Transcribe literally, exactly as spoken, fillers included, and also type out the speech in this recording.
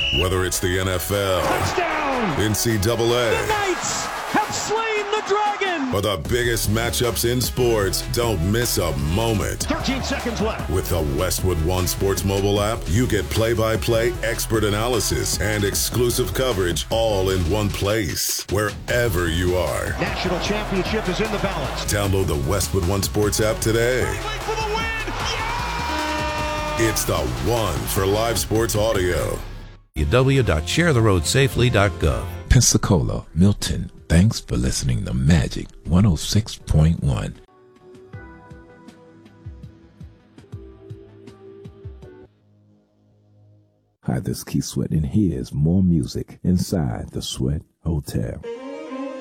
Whether it's the N F L, touchdown, N C double A, the Knights have slain the dragon, or the biggest matchups in sports, don't miss a moment. thirteen seconds left. With the Westwood One Sports mobile app, you get play-by-play expert analysis and exclusive coverage all in one place, wherever you are. National championship is in the balance. Download the Westwood One Sports app today. For the win. Yeah! It's the one for live sports audio. w w w dot share the road safely dot gov. Pensacola, Milton, thanks for listening to Magic one oh six point one. Hi, this is Keith Sweat, and here's more music inside the Sweat Hotel.